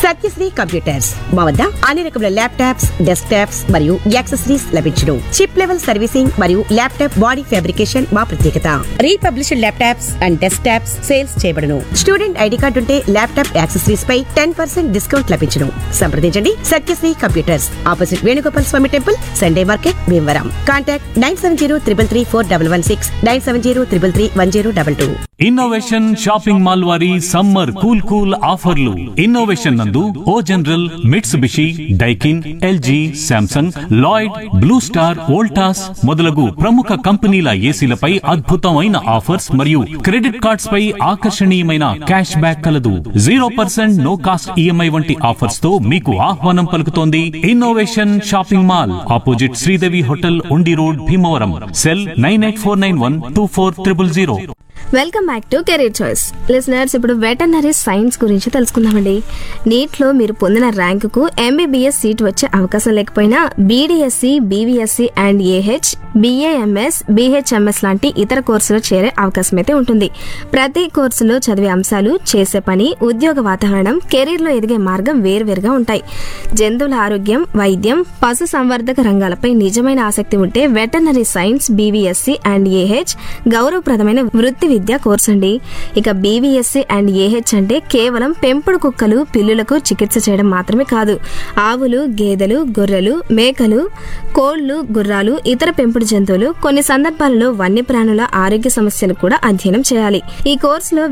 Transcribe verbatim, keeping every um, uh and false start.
Satyasri computers మా వద్ద అన్ని రకముల ల్యాప్టాప్స్, డెస్క్ టాప్స్ మరియు యాక్సెసరీస్ లభించును. చిప్ లెవెల్ సర్వీసింగ్ మరియు ల్యాప్టాప్ బాడీ ఫ్యాబ్రికేషన్ మా ప్రత్యేకత. Republished laptops and desk tops sales చేయబడును. స్టూడెంట్ ఐడి కార్డు ఉంటే ల్యాప్టాప్ యాక్సెసరీస్ పై టెన్ పర్సెంట్ డిస్కౌంట్ లభించును. సంప్రదించండి సత్యశ్రీ కంప్యూటర్స్, ఆపోజిట్ వేణుగోపాల్ స్వామి temple, Sunday market, Bhimavaram. Contact nine seven zero triple three four double one six, nine seven zero triple three one zero double two. Innovation shopping mall వారి summer cool cool ఆఫర్లు. Innovation నందు ఓ general, Mitsubishi, Daikin, LG, Samsung, Lloyd, blue star, Voltas మొదలగు ప్రముఖ కంపెనీల ఏసీలపై అద్భుతమైన offers మరియు credit cards పై ఆకర్షణీయమైన cash back కలదు. Zero percent no cost EMI వంటి ఆఫర్స్ తో మీకు ఆహ్వానం పలుకుతోంది innovation shopping mall, opposite Sridevi hotel, ఉండి road, Bhimavaram. Cell nine eight four nine one two four triple zero. Welcome back to career choice. Listeners, ఇప్పుడు veterinary science గురించి తెలుసుకుందామండి. నీట్లో మీరు పొందిన ర్యాంకుకు ఎంబీబీఎస్ సీట్ వచ్చే అవకాశం లేకపోయినా బీడీఎస్సీ, BVSc and AH, BAMS, BHMS లాంటి ఇతర కోర్సులో చేరే అవకాశం అయితే ఉంటుంది. ప్రతి కోర్సులో చదివే అంశాలు, చేసే పని, ఉద్యోగ వాతావరణం, కెరీర్ లో ఎదిగే మార్గం వేరువేరుగా ఉంటాయి. జంతువుల ఆరోగ్యం, వైద్యం, పశు సంవర్ధక రంగాలపై నిజమైన ఆసక్తి ఉంటే veterinary science, BVSc and AH గౌరవప్రదమైన వృత్తి విద్యా కోర్సు అండి. ఇక బీవీఎస్సీ అండ్ ఏహెచ్ అంటే కేవలం పెంపుడు కుక్కలు, పిల్లులకు చికిత్స చేయడం మాత్రమే కాదు. ఆవులు, గేదెలు, గొర్రెలు, మేకలు, కోళ్లు, గుర్రాలు, ఇతర పెంపుడు జంతువులు, కొన్ని సందర్భాలలో వన్యప్రాణుల ఆరోగ్య సమస్యలు కూడా అధ్యయనం చేయాలి. ఈ కోర్సులో